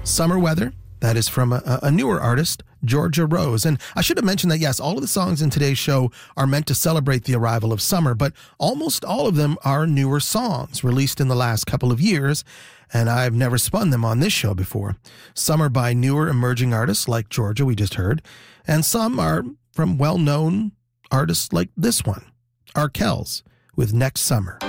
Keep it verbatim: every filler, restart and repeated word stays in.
Summer Weather, that is from a, a newer artist, Georgia Rose. And I should have mentioned that, yes, all of the songs in today's show are meant to celebrate the arrival of summer, but almost all of them are newer songs released in the last couple of years, and I've never spun them on this show before. Some are by newer emerging artists like Georgia, we just heard, and some are from well-known artists like this one, Arkells, with Next Summer.